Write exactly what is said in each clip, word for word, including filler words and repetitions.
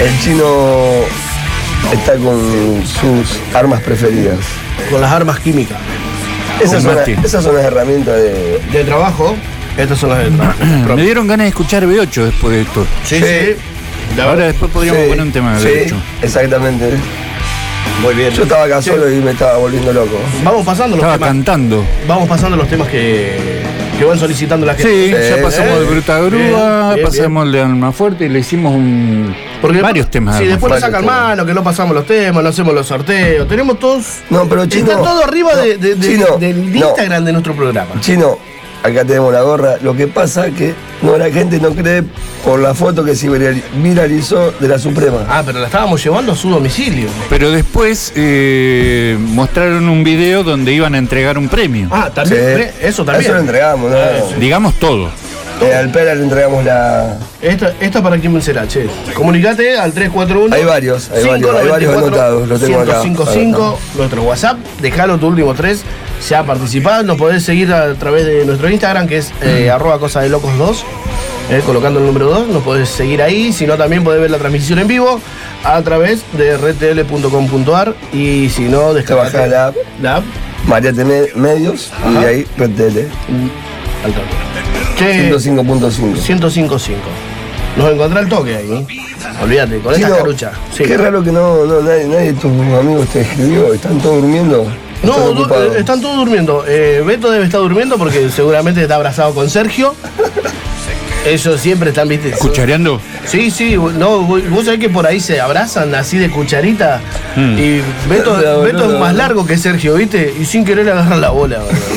El chino está con sus armas preferidas. Con las armas químicas. Esas son, la, esas son las herramientas de, de trabajo. Estas son las de trabajo. Me dieron ganas de escuchar B ocho después de esto. Sí, sí. sí. Ahora después podríamos sí, poner un tema de B ocho. Sí, exactamente. Muy bien. Yo estaba acá sí. solo y me estaba volviendo loco. Vamos pasando los estaba temas. cantando. Vamos pasando los temas que, que van solicitando la gente. Sí, sí. ya pasamos eh, de Bruta Grúa, bien, bien, pasamos bien. de Almafuerte y le hicimos un Porque, varios temas. Sí, después nos sacan mano, que no pasamos los temas, no hacemos los sorteos. Tenemos todos. No, pero Chino. Está todo arriba no, de, de, de, Chino, del Instagram no. de nuestro programa. Chino. Acá tenemos la gorra. Lo que pasa es que no, la gente no cree por la foto que se viralizó de la Suprema. Ah, pero la estábamos llevando a su domicilio. Pero después eh, mostraron un video donde iban a entregar un premio. Ah, también. Sí. Eso también. Eso lo entregamos, ¿no? Eh, sí. Digamos todo. Eh, al Pera le entregamos la... ¿Esta, esta para quién será, che? Comunicate al tres cuatro uno. Hay varios, hay varios, hay varios anotados, lo tengo acá. ciento cincuenta y cinco, nuestro WhatsApp, dejalo tu último tres, ya participás, nos podés seguir a través de nuestro Instagram, que es eh, arroba cosa de locos dos, eh, colocando el número dos, nos podés seguir ahí, si no también podés ver la transmisión en vivo a través de red t l punto com punto a r y si no, descargate la app, la app. María T M Medios. Ajá. Y ahí Red T L. Al toque. ciento cinco punto cinco. ciento cinco punto cinco. Nos encontrá el toque ahí. Olvídate, con esta carucha. Sí. Qué raro que no, no nadie, nadie de tus amigos te escribió. ¿Están todos durmiendo? No, du están todos durmiendo. Eh, Beto debe estar durmiendo porque seguramente está abrazado con Sergio. Ellos siempre están, ¿viste? ¿Cuchareando? Sí, sí. No, vos sabés que por ahí se abrazan así de cucharita. Mm. Y Beto, no, no, Beto no, no, es más largo que Sergio, ¿viste? Y sin querer agarrar la bola.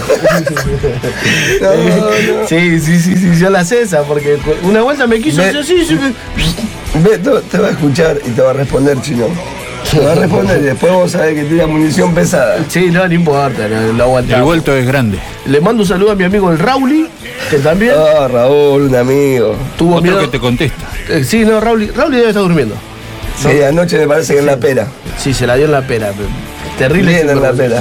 no, no. Sí, sí, sí, sí. Yo la sé esa porque una vuelta me quiso hacer así. Sí, Beto te va a escuchar y te va a responder, Chino. Te va a responder y después vos sabés que tira munición pesada. Sí, no, no importa, no, lo aguantamos. El vuelto es grande. Le mando un saludo a mi amigo el Rauli, que también. Ah, Raúl, un amigo. Tuvo Otro miedo. que te contesta. Eh, sí, no, Rauli, Rauli debe estar durmiendo. Sí, ¿no? Anoche me parece que sí. en la pera. Sí, se la dio en la pera. Terrible. Bien en la pera.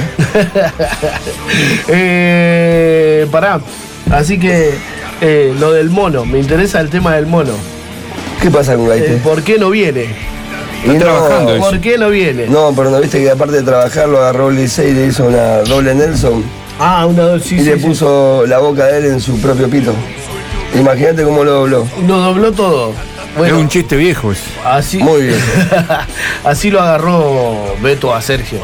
eh, pará. Así que eh, lo del mono, me interesa el tema del mono. ¿Qué pasa con Gaite? Eh, ¿Por qué no viene? Está trabajando. ¿Por qué no viene? No, pero no viste que aparte de trabajar lo agarró el Licey y le hizo una doble Nelson. Ah, una sí, Y sí, le sí. puso la boca de él en su propio pito. Imagínate cómo lo dobló. Lo dobló todo. Bueno, es un chiste viejo ese. Así, Muy bien. Así lo agarró Beto a Sergio.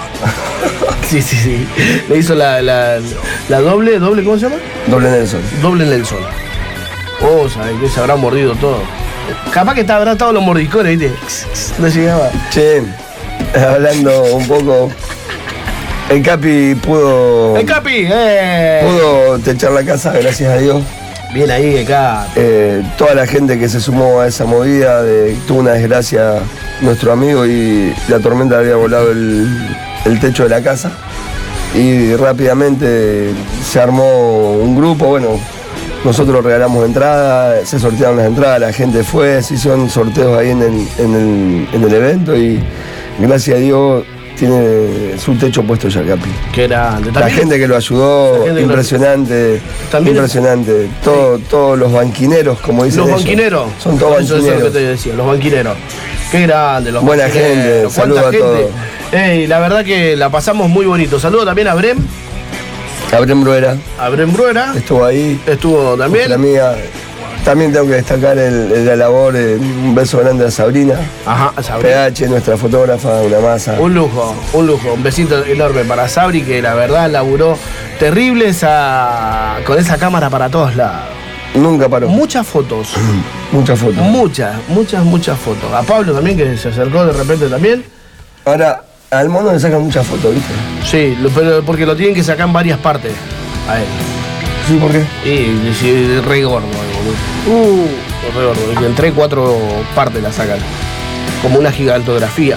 Sí, sí, sí. Le hizo la, la, la doble, doble, ¿cómo se llama? Doble Nelson. Doble Nelson. Oh, ¿sabes qué? Se habrá mordido todo. Capaz que habrá estado los mordiscones, ¿viste? No llegaba. Che, hablando un poco. El Capi pudo. ¡El Capi! ¡Eh! Pudo techar la casa, gracias a Dios. Bien ahí, el Capi. Eh, toda la gente que se sumó a esa movida, de, tuvo una desgracia nuestro amigo y la tormenta había volado el, el techo de la casa. Y rápidamente se armó un grupo, bueno. Nosotros regalamos entradas, se sortearon las entradas, la gente fue, se hicieron sorteos ahí en el, en el, en el evento y gracias a Dios tiene su techo puesto ya, Capi. Qué grande. La gente que lo ayudó, impresionante, lo... impresionante. Todo, sí. Todos los banquineros, como dicen Los ellos, banquineros. Son todos Eso banquineros. Es lo que te decía, los banquineros. Qué grande, los Buena banquineros. gente, saludos a todos. Ey, la verdad que la pasamos muy bonito. Saludo también a Brem. Abrem Bruera. Abrem Bruera. Estuvo ahí. Estuvo también. La amiga. También tengo que destacar el, el, la labor, eh, un beso grande a Sabrina. Ajá, a Sabrina. P H, nuestra fotógrafa, una masa. Un lujo, un lujo. Un besito enorme para Sabri, que la verdad laburó terrible esa, con esa cámara para todos lados. Nunca paró. Muchas fotos. Muchas fotos. Muchas, muchas, muchas fotos. A Pablo también, que se acercó de repente también. Ahora, al mono le sacan muchas fotos, ¿viste? Sí, pero porque lo tienen que sacar en varias partes a él. ¿Sí? ¿Por qué? Y sí, re gordo, boludo. Uh, re gordo. En tres, cuatro partes la sacan. Como una gigantografía.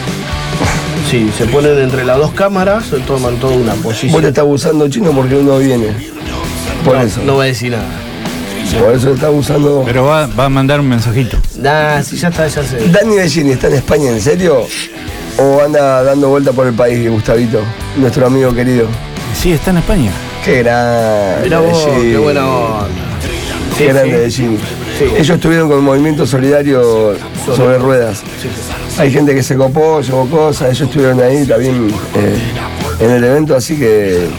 Sí, se ponen entre las dos cámaras, se toman toda una posición. Vos te estás abusando, Chino, porque uno viene. Por no, eso. No va a decir nada. Por eso está abusando. Pero va, va a mandar un mensajito. Nah, si ya está, ya sé. ¿Dani Bellini está en España, en serio? ¿O anda dando vuelta por el país, Gustavito? Nuestro amigo querido. Sí, está en España. Qué grande. Mirá vos, qué buena onda. Qué Sí, grande sí. Bellini. Sí. Ellos estuvieron con el movimiento solidario sobre, sobre ruedas. Sí, sí. Hay gente que se copó, llevó cosas, ellos estuvieron ahí también eh, en el evento, así que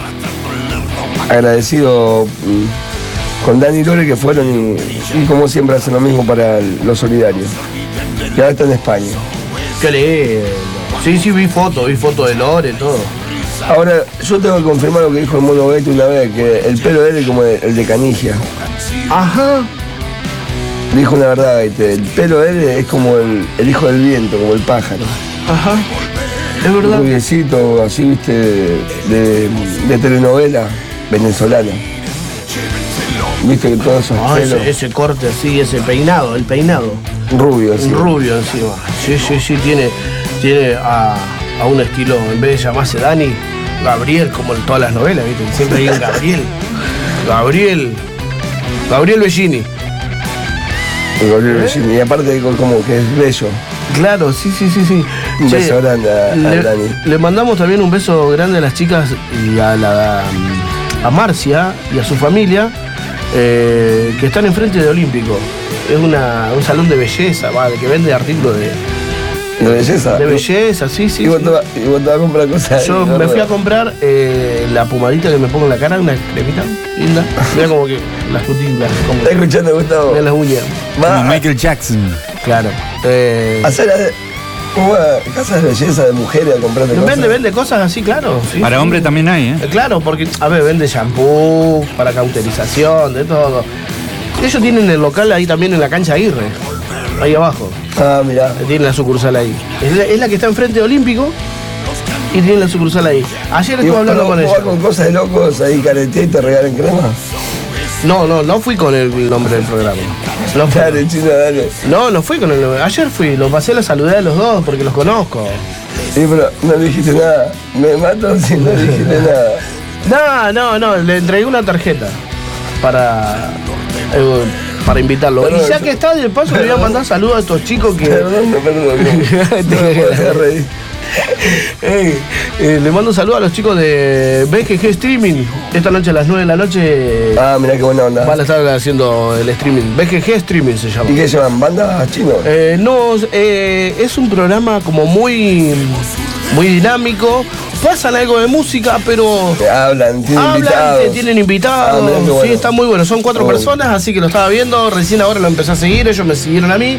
agradecido mm, con Dani y Lore que fueron y, y como siempre hacen lo mismo para los solidarios. Y ahora está en España. Qué lindo. Sí, sí, vi fotos, vi fotos de Lore, todo. Ahora, yo tengo que confirmar lo que dijo el Mono Beto una vez, que el pelo de él es como el, el de Canigia. Ajá. Dijo una verdad, este, el pelo de él es como el, el hijo del viento, como el pájaro. Ajá. Es verdad. Un rubiecito, así, viste, de, de telenovela venezolana. Viste que todos esos Ah, pelos ese, ese corte así, ese peinado, el peinado. rubio, así. Rubio encima. Sí, sí, sí, tiene, tiene a, a un estilo, en vez de llamarse Dani, Gabriel, como en todas las novelas, ¿viste? Siempre hay un Gabriel. Gabriel. Gabriel Bellini. El Gabriel Bellini. Y aparte como que es bello. Claro, sí, sí, sí, sí. Un Che, beso grande a, a le, Dani. le mandamos también un beso grande a las chicas y a la a Marcia y a su familia eh, que están enfrente de Olímpico. Es una, un salón de belleza, va, de que vende artículos de, ¿De belleza? de belleza, sí, sí. ¿Y vos, sí. te, vas, y vos te vas a comprar cosas? Yo ahí, me ¿verdad? fui a comprar eh, la pomadita que me pongo en la cara, una cremita linda. Mira como que las cutículas, como ¿Estás escuchando, Gustavo? en las uñas. Como Va Michael Jackson. Claro. Eh, a hacer ¿cómo va? Casas de belleza de mujeres a comprarte cosas. vende, vende cosas así, claro. Sí, Para sí. hombre también hay, ¿eh? Eh, Claro, porque, a ver, vende shampoo, para cauterización, de todo. Ellos tienen el local ahí también en la cancha Aguirre, ahí abajo. Ah, mirá. Tienen la sucursal ahí. Es la, es la que está enfrente de Olímpico y tienen la sucursal ahí. Ayer ¿Y estuve vos, hablando vos con vas ellos. con cosas de locos ahí careteé y te regalan crema? No, no, no fui con el nombre del programa. No, fui. Dale, chino, dale. no, no fui con el nombre. Ayer fui, los pasé, los saludé a los dos porque los conozco. Sí, pero no dijiste nada. Me mato si no dijiste nada. No, no, no, le entregué una tarjeta para, eh, para invitarlo. Perdón, y ya yo- que está, de paso le voy a mandar saludos a estos chicos que... Perdón, perdón. No, no me puedo hacer reír. Ey, eh, le mando un saludo a los chicos de B G G Streaming. Esta noche a las nueve de la noche Ah, mirá qué buena onda. van a estar haciendo el streaming. B G G Streaming se llama. ¿Y qué llevan? ¿Bandas chinos? Eh, no, eh, es un programa como muy, muy dinámico. Pasan algo de música, pero Que hablan, tienen hablan, invitados. que tienen invitados. Ah, mirá qué bueno. Sí, está muy bueno. Son cuatro Muy personas, así que lo estaba viendo. Recién ahora lo empecé a seguir, ellos me siguieron a mí.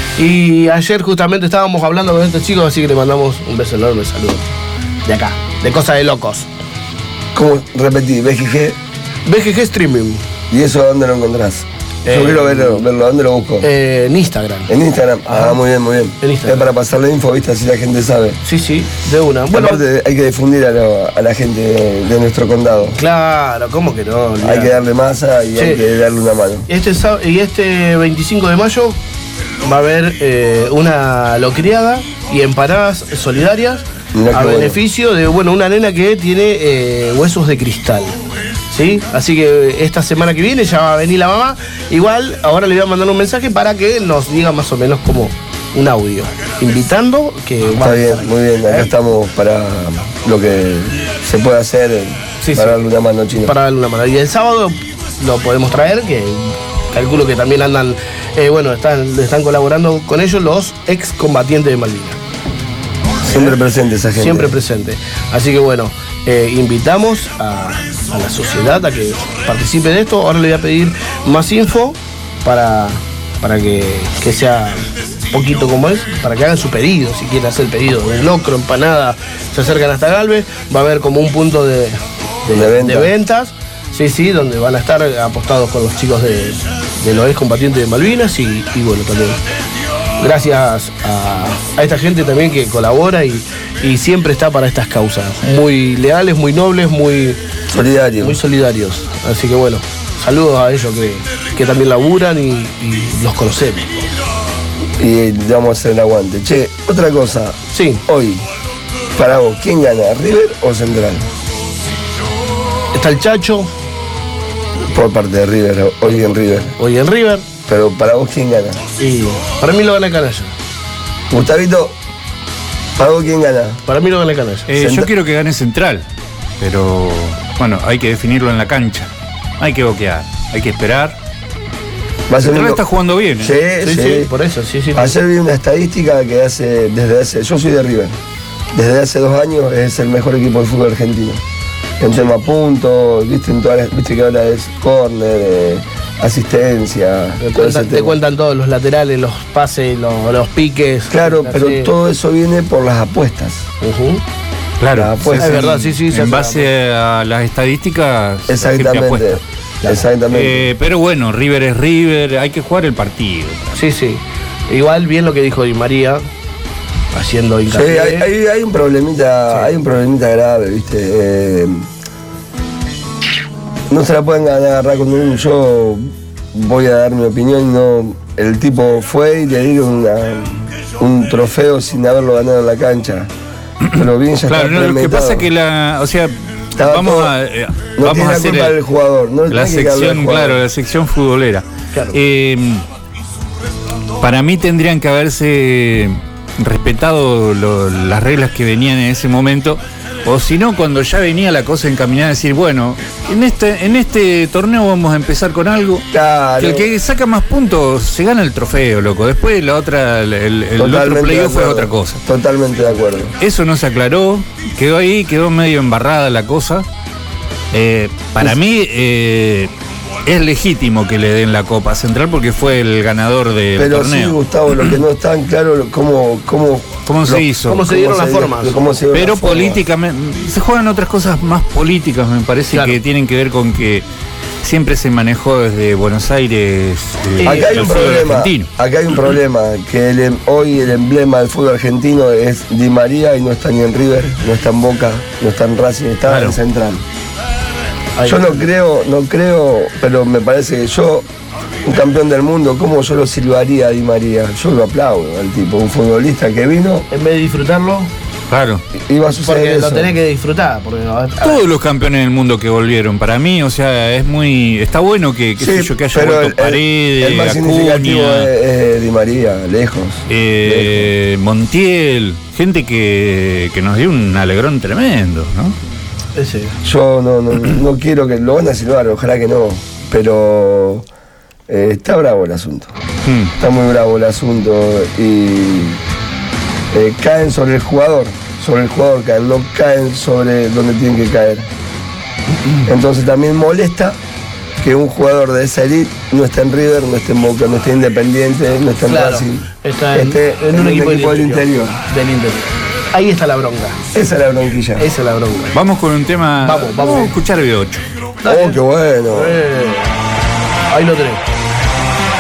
Y ayer justamente estábamos hablando con estos chicos, así que le mandamos un beso enorme, saludo. De acá, de Cosa de Locos. ¿Cómo? Repetí, B G G. B G G Streaming, ¿Y eso dónde lo encontrás? Eh, Yo quiero verlo, verlo. ¿Dónde lo busco? eh, en Instagram. En Instagram. Ajá. Ah, muy bien, muy bien. En Instagram. Es para pasarle info, ¿viste? Así la gente sabe. Sí, sí, de una. Bueno, Aparte, hay que difundir a, lo- a la gente de, de nuestro condado. claro, ¿cómo que no? Hay que darle masa y Sí. hay que darle una mano. Este, sá- y este veinticinco de mayo va a haber eh, una locriada y empanadas solidarias Mirá a qué bueno. beneficio de bueno una nena que tiene eh, huesos de cristal. ¿Sí? Así que esta semana que viene ya va a venir la mamá. Igual ahora le voy a mandar un mensaje para que nos diga más o menos como un audio. Invitando que va Está a estar bien, ahí. muy bien. Acá ¿Eh? estamos para lo que se puede hacer Sí, para sí. darle una mano chino. Para darle una mano. Y el sábado lo podemos traer, que calculo que también andan, eh, bueno, están, están colaborando con ellos los excombatientes de Malvinas. Siempre presente esa gente. Siempre presente. Así que bueno, eh, invitamos a, a la sociedad a que participe de esto. Ahora le voy a pedir más info para, para que, que sea un poquito como es, para que hagan su pedido, si quieren hacer pedido de locro, empanada, se acercan hasta Galvez, va a haber como un punto de, de- De venta. de ventas. Sí, sí, donde van a estar apostados con los chicos de, de los excombatientes de Malvinas y, y bueno, también gracias a, a esta gente también que colabora y, y siempre está para estas causas. Muy leales, muy nobles, muy, Solidario. muy solidarios. Así que bueno, saludos a ellos que, que también laburan y, y los conocemos. Y le vamos a hacer el aguante. Che, otra cosa. Sí, Hoy, para vos, ¿quién gana? ¿River o Central? está el Chacho, Por parte de River, hoy en River. hoy en River, Pero para vos, ¿quién gana? y para mí lo gana el Canalla. Gustavito, ¿para vos quién gana? Para mí lo gana el Canalla. Eh, Centra- yo quiero que gane Central, pero bueno, hay que definirlo en la cancha. Hay que boquear, hay que esperar. Central está jugando bien. ¿eh? Sí, Sí, sí, sí, por eso, sí, sí. Ayer vi una estadística que hace, desde hace, yo soy de River, desde hace dos años es el mejor equipo del fútbol argentino. En tema puntos, viste, en todas las, viste que ahora es córner, eh, asistencia. Te todo ese cuentan, te tema. cuentan todos los laterales, los pases, los, los piques. Claro, pero sí. todo eso viene por las apuestas. Ujú. Claro, La apuesta. Es verdad, sí, sí. se En hace base a las estadísticas, la gente Exactamente. apuesta. Exactamente. Eh, pero bueno, River es River, hay que jugar el partido. la- Sí, sí. Igual bien lo que dijo Di María, haciendo Sí, hincapié. hay, hay- hay un problemita, Sí. hay un problemita grave, viste. Eh, no se la pueden agarrar con un. Yo voy a dar mi opinión, no. El tipo fue y le dieron una- un trofeo sin haberlo ganado en la cancha. Pero bien ya Claro, está no, lo que premeditado. pasa que la, o sea, Estaba vamos todo- a, eh, No vamos tiene a la hacer culpa el- del jugador, no le la tiene que darle al sección, jugador. claro, la sección futbolera. Claro. Eh, para mí tendrían que haberse respetado lo- las reglas que venían en ese momento, o si no, cuando ya venía la cosa encaminada, decir, bueno, en este, en este torneo vamos a empezar con algo. Claro. Que el que saca más puntos se gana el trofeo, loco. Después la otra, el, el- el otro Totalmente de playoff fue acuerdo. otra cosa. Totalmente de acuerdo. Eso no se aclaró, quedó ahí, quedó medio embarrada la cosa. Eh, para mí eh, es legítimo que le den la Copa Central porque fue el ganador del Pero sí, torneo. Gustavo, lo que no está tan claro cómo, cómo, ¿Cómo se lo- hizo? cómo se dieron las dio- formas. cómo se dieron Pero las formas. políticamente, se juegan otras cosas más políticas, me parece, Claro. que tienen que ver con que siempre se manejó desde Buenos Aires eh, Acá hay el un fútbol problema, argentino. acá hay un problema, que el em- hoy el emblema del fútbol argentino es Di María y no está ni en River, no está en Boca, no está en Racing, está Claro. en Central. Ahí. Yo no creo, no creo, pero me parece que yo, un campeón del mundo, ¿cómo yo lo silbaría a Di María? Yo lo aplaudo al tipo, un futbolista que vino, En vez de disfrutarlo, Claro. iba a suceder porque eso. lo tenés que disfrutar. Porque, a ver, Todos los campeones del mundo que volvieron, para mí, o sea, es muy. Está bueno que, qué sé Sí, yo, que haya pero vuelto el, el- Paredes, el más significativo Acuña, es, es Di María, lejos. eh, Montiel, gente que, que nos dio un alegrón tremendo, ¿no? ese. Yo no, no, no quiero que lo van a silbar, ojalá que no, pero eh, está bravo el asunto. Hmm. Está muy bravo el asunto y eh, caen sobre el jugador, sobre el jugador caen, no caen sobre donde tienen que caer. Entonces también molesta que un jugador de esa elite no esté en River, no esté en Boca, no esté en Independiente, no esté en Claro, Racing, está en, esté en un equipo, del interior. Del interior. Ahí está la bronca. Esa es la bronquilla. Esa es la bronca. Vamos con un tema. Vamos, vamos. a escuchar B ocho. Oh, qué bueno. Eh, ahí lo tenés.